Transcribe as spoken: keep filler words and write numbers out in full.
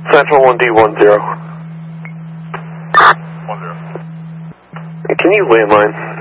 Central one D one zero. One zero. Can you landline?